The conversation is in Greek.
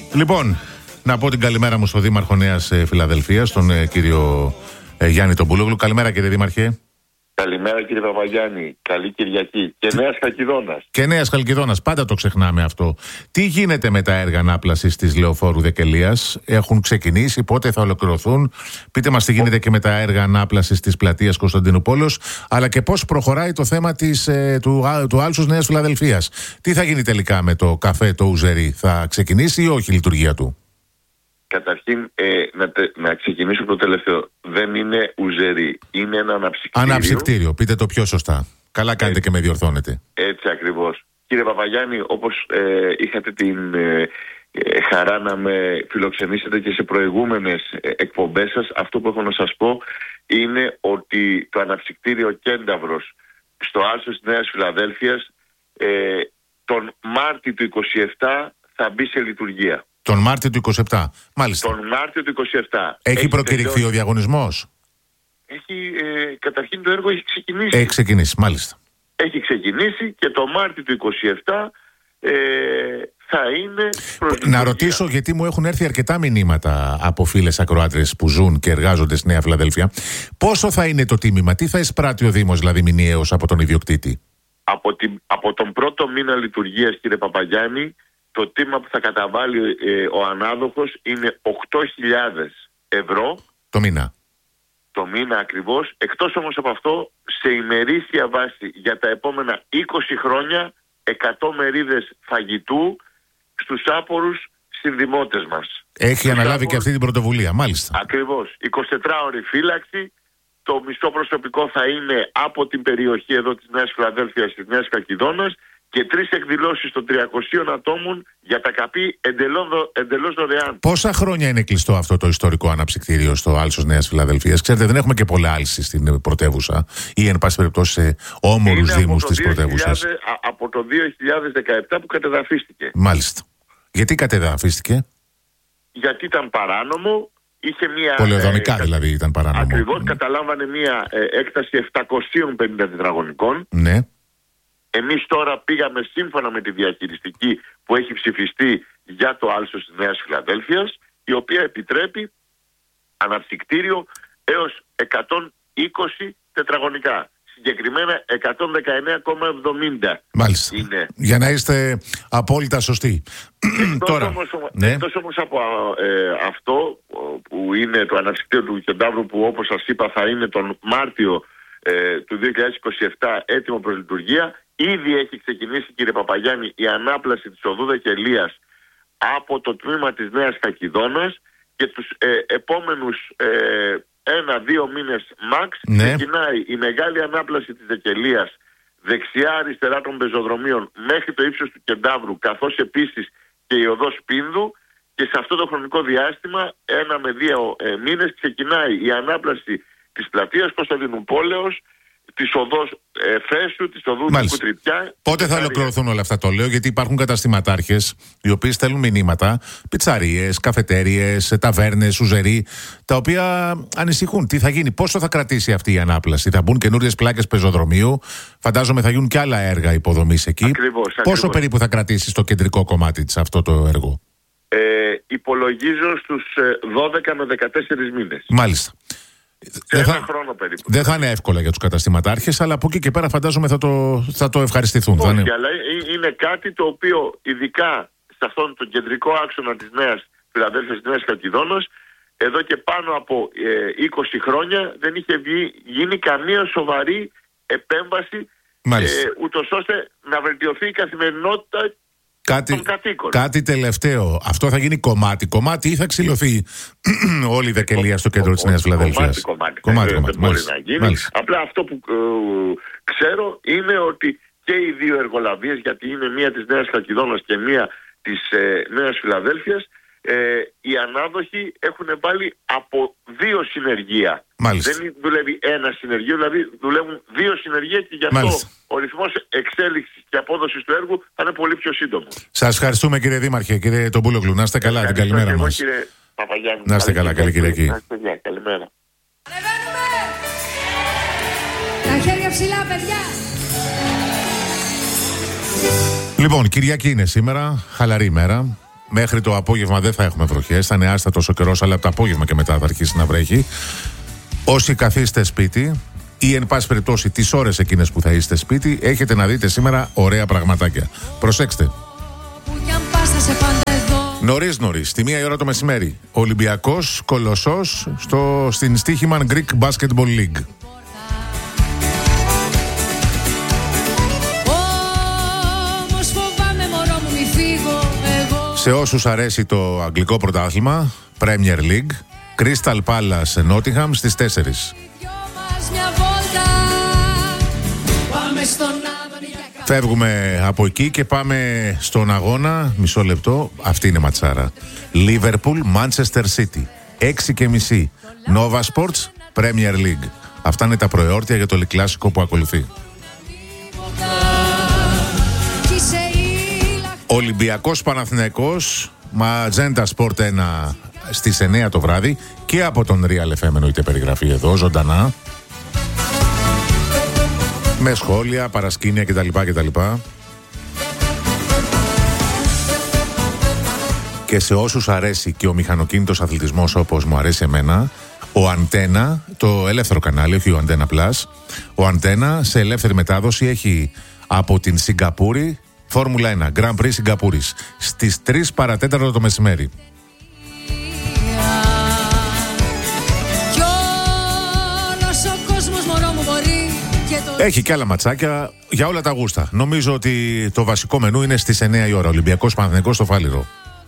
Λοιπόν, να πω την καλημέρα μου στον Δήμαρχο Νέας Φιλαδελφίας, τον κύριο Γιάννη τον Μπούλογλου. Καλημέρα, κύριε Δήμαρχε. Καλημέρα, κύριε Παπαγιάννη. Καλή Κυριακή. Και Νέας Χαλκιδόνας. Και Νέας Χαλκιδόνας. Πάντα το ξεχνάμε αυτό. Τι γίνεται με τα έργα ανάπλασης της Λεωφόρου Δεκελίας? Έχουν ξεκινήσει? Πότε θα ολοκληρωθούν? Πείτε μας τι γίνεται και με τα έργα ανάπλασης της πλατείας Κωνσταντινούπολεως, αλλά και πώς προχωράει το θέμα του άλσους Νέας Φιλαδελφίας. Τι θα γίνει τελικά με το καφέ το Ουζερί? Θα ξεκινήσει ή όχι η λειτουργία του? Καταρχήν, να ξεκινήσω το τελευταίο. Δεν είναι Ουζερί, είναι ένα αναψυκτήριο. Αναψυκτήριο, πείτε το πιο σωστά. Καλά κάνετε και με διορθώνετε. Έτσι ακριβώς. Κύριε Παπαγιάννη, όπως είχατε την χαρά να με φιλοξενήσετε και σε προηγούμενες εκπομπές σας, αυτό που έχω να σας πω είναι ότι το αναψυκτήριο Κένταβρος στο άλσος της Νέας Φιλαδέλφειας τον Μάρτιο του 27 θα μπει σε λειτουργία. Τον Μάρτιο του 27. Μάλιστα. Τον Μάρτιο του 27. Έχει προκηρυχθεί ο διαγωνισμός? Καταρχήν το έργο έχει ξεκινήσει. Έχει ξεκινήσει, μάλιστα. Έχει ξεκινήσει και το Μάρτιο του 27 θα είναι Να ρωτήσω, γιατί μου έχουν έρθει αρκετά μηνύματα από φίλες ακροάτρες που ζουν και εργάζονται στη Νέα Φιλαδέλφεια. Πόσο θα είναι το τίμημα? Τι θα εισπράττει ο Δήμος δηλαδή μηνιαίως από τον ιδιοκτήτη? Από τον πρώτο μήνα λειτουργίας, κύριε Παπαγιάννη, το τίμημα που θα καταβάλει ο ανάδοχος είναι 8.000 ευρώ το μήνα. Το μήνα ακριβώς. Εκτός όμως από αυτό, σε ημερήσια βάση για τα επόμενα 20 χρόνια 100 μερίδες φαγητού στους άπορους συνδημότες μας. Έχει αναλάβει και αυτή την πρωτοβουλία, μάλιστα. Ακριβώς. 24ωρη φύλαξη. Το μισθό προσωπικό θα είναι από την περιοχή εδώ της Νέας Φιλαδέλφειας, της Νέας Χαλκιδόνας, και 3 εκδηλώσεις των 300 ατόμων για τα καπί εντελώς δωρεάν. Πόσα χρόνια είναι κλειστό αυτό το ιστορικό αναψυκτήριο στο άλσος Νέας Φιλαδελφίας? Ξέρετε, δεν έχουμε και πολλά άλση στην πρωτεύουσα ή εν πάση περιπτώσει σε όμορους δήμους της πρωτεύουσας. Από το 2017 που κατεδαφίστηκε. Μάλιστα. Γιατί κατεδαφίστηκε? Γιατί ήταν παράνομο. Είχε μια, πολεοδομικά δηλαδή ήταν παράνομο. Ακριβώς, καταλάμβανε μια έκταση 750 τετραγωνικών. Ναι. Εμείς τώρα πήγαμε σύμφωνα με τη διαχειριστική που έχει ψηφιστεί για το άλσος της Νέας Φιλαδέλφειας, η οποία επιτρέπει αναψυκτήριο έως 120 τετραγωνικά. Συγκεκριμένα 119,70. Μάλιστα. Είναι. Για να είστε απόλυτα σωστοί. Εκτός όμως από αυτό που είναι το αναψυκτήριο του Κεντάβρου, που όπως σας είπα θα είναι τον Μάρτιο του 2027 έτοιμο προς λειτουργία. Ήδη έχει ξεκινήσει, κύριε Παπαγιάννη, η ανάπλαση της οδού Δεκελίας από το τμήμα της Νέας Χαλκιδόνας, και τους επόμενους 1-2 μήνες max ξεκινάει η μεγάλη ανάπλαση της Δεκελίας δεξιά-αριστερά των πεζοδρομίων μέχρι το ύψος του Κεντάβρου, καθώς επίσης και η οδός Πίνδου, και σε αυτό το χρονικό διάστημα 1 με 2 μήνες ξεκινάει η ανάπλαση της πλατείας Κωνσταντινούπολεως, της οδός Φέσου, της οδού του Τρυπιά. Πότε θα ολοκληρωθούν όλα αυτά? Το λέω γιατί υπάρχουν καταστηματάρχες οι οποίοι στέλνουν μηνύματα, πιτσαρίες, καφετέριες, ταβέρνες, Ουζερί, τα οποία ανησυχούν. Τι θα γίνει, πόσο θα κρατήσει αυτή η ανάπλαση? Θα μπουν καινούριες πλάκες πεζοδρομίου, φαντάζομαι θα γίνουν και άλλα έργα υποδομής εκεί. Ακριβώς. Πόσο περίπου θα κρατήσει στο κεντρικό κομμάτι της αυτό το έργο? Υπολογίζω στους 12 με 14 μήνες. Μάλιστα. Χρόνο περίπου. Δεν θα είναι εύκολα για τους καταστηματάρχες, αλλά από εκεί και πέρα φαντάζομαι θα το ευχαριστηθούν. Όχι, αλλά είναι κάτι το οποίο ειδικά σε αυτόν τον κεντρικό άξονα της Νέας Φιλαδέλφειας, της Νέας Χαλκιδόνας, εδώ και πάνω από 20 χρόνια δεν είχε γίνει καμία σοβαρή επέμβαση, ούτως ώστε να βελτιωθεί η καθημερινότητα. Κάτι τελευταίο. Αυτό θα γίνει κομμάτι ή θα ξυλωθεί όλη η Δεκελία στο κέντρο της Νέας Φιλαδέλφειας? Κομμάτι. Δεν μπορεί να γίνει. Μάλιστα. Απλά αυτό που ξέρω είναι ότι και οι δύο εργολαβίες, γιατί είναι μία της Νέας Χαλκιδόνας και μία της Νέας Φιλαδέλφειας, οι ανάδοχοι έχουν βάλει από 2 συνεργεία. Μάλιστα. Δεν δουλεύει ένα συνεργείο, δηλαδή δουλεύουν 2 συνεργεία, και γι' αυτό ο ρυθμός εξέλιξης και απόδοσης του έργου θα είναι πολύ πιο σύντομο. Σας ευχαριστούμε, κύριε Δήμαρχε, κύριε τον Μπούλογλου. Να είστε καλά, την καλημέρα μας. Κύριε Παπαγιάννη. Να είστε καλά, καλή Κυριακή. Καλημέρα. Τα χέρια ψηλά, παιδιά. Λοιπόν, Κυριακή είναι σήμερα, χαλαρή ημέρα. Μέχρι το απόγευμα δεν θα έχουμε βροχές. Θα είναι άστατος ο καιρός, αλλά από το απόγευμα και μετά θα αρχίσει να βρέχει. Όσοι καθίστε σπίτι ή εν πάση περιπτώσει τις ώρες εκείνες που θα είστε σπίτι, έχετε να δείτε σήμερα ωραία πραγματάκια. Προσέξτε. Νωρίς, στη 1 η ώρα το μεσημέρι, Ολυμπιακός Κολοσσός στην Στίχημαν Greek Basketball League. Σε όσους αρέσει το αγγλικό πρωτάθλημα, Premier League, Crystal Palace Nottingham στις 4. Φεύγουμε από εκεί και πάμε στον αγώνα. Μισό λεπτό, αυτή είναι ματσάρα. Liverpool Manchester City 6:30. Nova Sports Premier League. Αυτά είναι τα προεόρτια για το Λικλάσικο που ακολουθεί. Ολυμπιακός Παναθηναϊκός, Magenta Sport 1 στις 9 το βράδυ και από τον Real FM εννοείται περιγραφή εδώ, ζωντανά. Με σχόλια, παρασκήνια κτλ. Και σε όσους αρέσει και ο μηχανοκίνητος αθλητισμός όπως μου αρέσει εμένα, ο Αντένα, το ελεύθερο κανάλι, όχι ο Αντένα Plus, ο Αντένα σε ελεύθερη μετάδοση έχει από την Σιγκαπούρη Φόρμουλα 1, Grand Prix Σιγκαπούρης, στις 3 παρατέταρτο το μεσημέρι. Έχει και άλλα ματσάκια για όλα τα γούστα. Νομίζω ότι το βασικό μενού είναι στις 9 η ώρα. Ολυμπιακός Παναθηναϊκός στο Φάληρο.